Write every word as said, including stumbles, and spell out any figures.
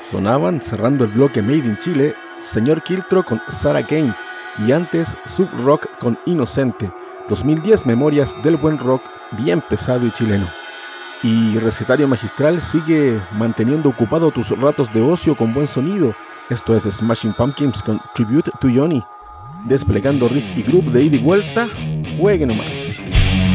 Sonaban cerrando el bloque Made in Chile, Señor Quiltro con Sarah Kane y antes Sub Rock con Inocente. dos mil diez memorias del buen rock bien pesado y chileno. Y Recetario Magistral sigue manteniendo ocupado tus ratos de ocio con buen sonido. Esto es Smashing Pumpkins con Tribute to Johnny. Desplegando riff y groove de ida y vuelta, juegue nomás.